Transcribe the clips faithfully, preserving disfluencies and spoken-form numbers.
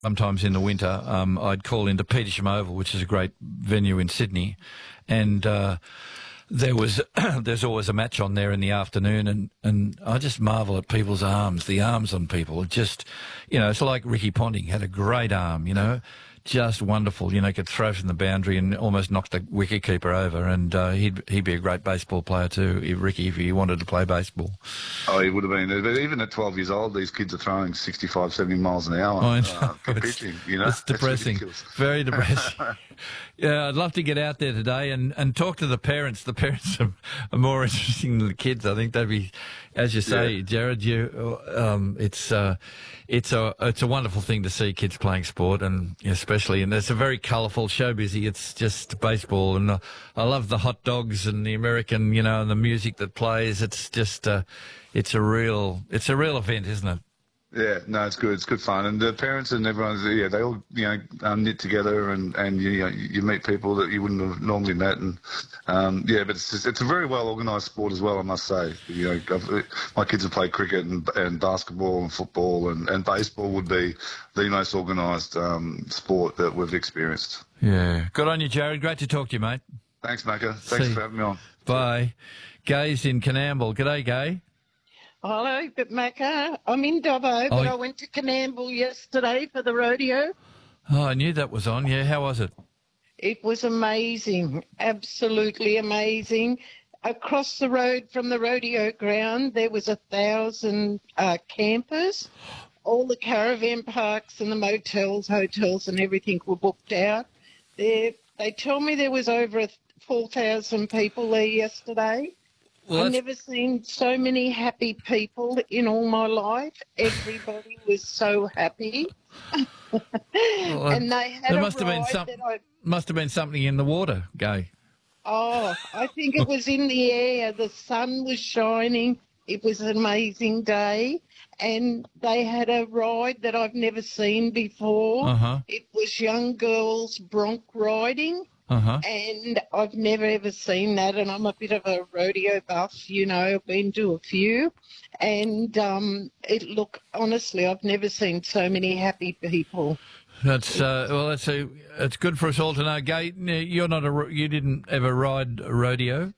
sometimes in the winter, um, I'd call into Petersham Oval, which is a great venue in Sydney, and uh, there was there's always a match on there in the afternoon, and, and I just marvel at people's arms, the arms on people. Just, you know, it's like Ricky Ponting had a great arm, you know. Just wonderful, you know, could throw from the boundary and almost knock the wicketkeeper over, and uh, he'd he'd be a great baseball player too, if Ricky, if he wanted to play baseball. Oh, he would have been. But even at twelve years old, these kids are throwing sixty-five, seventy miles an hour I know. uh, for it's, pitching. You know, it's depressing, very depressing. Yeah, I'd love to get out there today and, and talk to the parents. The parents are, are more interesting than the kids. I think they'd be, as you say, yeah. Jared. You, um, it's uh, it's a it's a wonderful thing to see kids playing sport, and especially, and it's a very colourful show. Busy. It's just baseball, and uh, I love the hot dogs and the American, you know, and the music that plays. It's just, uh, it's a real, it's a real event, isn't it? Yeah, no, it's good. It's good fun, and the parents and everyone, yeah, they all, you know, um, knit together, and and you know, you meet people that you wouldn't have normally met, and um, yeah, but it's just, it's a very well organised sport as well, I must say. You know, I've, my kids have played cricket and, and basketball and football, and, and baseball would be the most organised um, sport that we've experienced. Yeah, good on you, Jared. Great to talk to you, mate. Thanks, Macca. Thanks See. for having me on. Bye. Gay's in Canamble. G'day, Gay. Hello, but Macca, I'm in Dubbo, but Oh. I went to Canamble yesterday for the rodeo. Oh, I knew that was on. Yeah, how was it? It was amazing, absolutely amazing. Across the road from the rodeo ground, there was a thousand uh, campers. All the caravan parks and the motels, hotels and everything were booked out. There, they tell me there was over four thousand people there yesterday. Well, I've that's- never seen so many happy people in all my life. Everybody was so happy. Well, and they had there a must have been ride some, that I... must have been something in the water, Gay. Oh, I think it was in the air. The sun was shining. It was an amazing day. And they had a ride that I've never seen before. Uh-huh. It was young girls bronc riding. Uh-huh. And I've never ever seen that, and I'm a bit of a rodeo buff, you know, I've been to a few, and um, it look, honestly, I've never seen so many happy people. That's uh, well, that's a, it's good for us all to know. Gay, you're not a, you didn't ever ride a rodeo?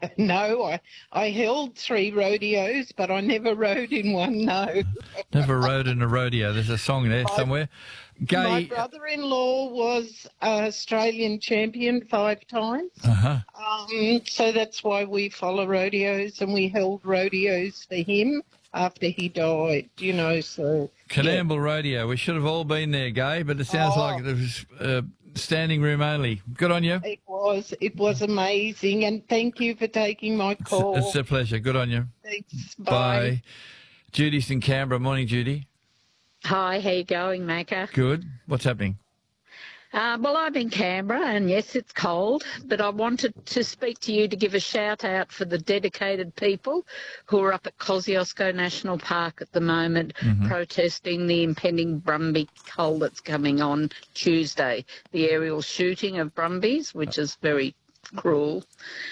No, I, I held three rodeos, but I never rode in one, no. Never rode in a rodeo. There's a song there My- somewhere. Gay. My brother-in-law was an Australian champion five times. Uh-huh. Um, so that's why we follow rodeos, and we held rodeos for him after he died, you know, so... Canamble Rodeo. We should have all been there, Gay, but it sounds Oh. like it was uh, standing room only. Good on you. It was, it was amazing, and thank you for taking my call. It's a pleasure. Good on you. Thanks, bye. Bye. Judy's in Canberra. Morning, Judy. Hi, how you going, Macca? Good. What's happening? Uh, well, I'm in Canberra, and yes, it's cold, but I wanted to speak to you to give a shout out for the dedicated people who are up at Kosciuszko National Park at the moment Mm-hmm. protesting the impending Brumby cull that's coming on Tuesday, the aerial shooting of Brumbies, which is very cruel.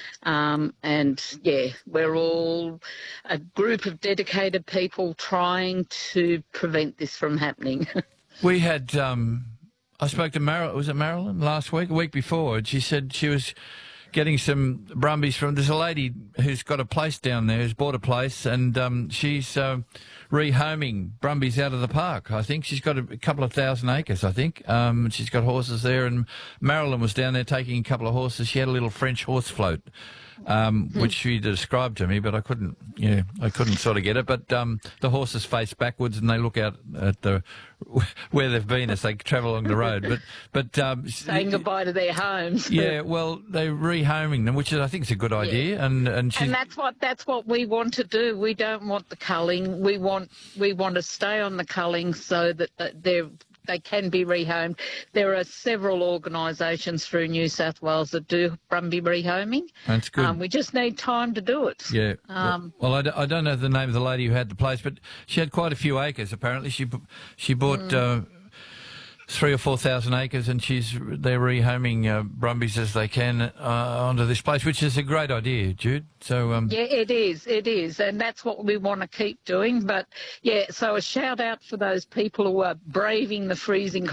Um, and, yeah, we're all a group of dedicated people trying to prevent this from happening. We had, um, I spoke to Marilyn, was it Marilyn, last week, a week before, and she said she was getting some Brumbies from, there's a lady who's got a place down there, who's bought a place, and um, she's uh, rehoming Brumbies out of the park, I think. She's got a, a couple of thousand acres, I think. Um, she's got horses there, and Marilyn was down there taking a couple of horses. She had a little French horse float. Um, which she described to me, but I couldn't, yeah, I couldn't sort of get it. But um, the horses face backwards and they look out at the where they've been as they travel along the road. But, but um, Saying goodbye to their homes. yeah, well, they're rehoming them, which is, I think, is a good idea. Yeah. And and, she's, And that's what that's what we want to do. We don't want the culling. We want we want to stay on the culling so that that they're they can be rehomed. There are several organisations through New South Wales that do Brumby rehoming. that's good. Um, we just need time to do it. Yeah. Um, well, I, d- I don't know the name of the lady who had the place, but she had quite a few acres. Apparently, she b- she bought. Mm. Uh, three or four thousand acres, and she's they're rehoming uh, brumbies as they can uh, onto this place, which is a great idea, Jude. So um, yeah, it is, it is, and that's what we want to keep doing. But yeah, so a shout out for those people who are braving the freezing